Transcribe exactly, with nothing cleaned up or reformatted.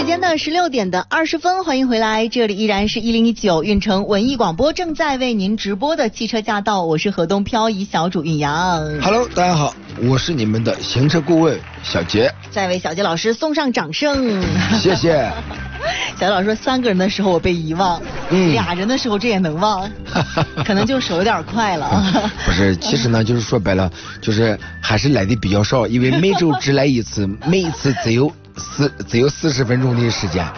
间的十六点的二十分，欢迎回来，这里依然是一零一九运城文艺广播正在为您直播的汽车驾到，我是河东漂移小主运阳。 Hello， 大家好，我是你们的行车顾问小杰， 再为小杰老师送上掌声， 谢谢。 小杰老师说三个人的时候我被遗忘，嗯，俩人的时候这也能忘，可能就手有点快了。 不是，其实呢，就是说白了，就是还是来的比较少，因为每周只来一次，每一次只有四只有四十分钟的时间，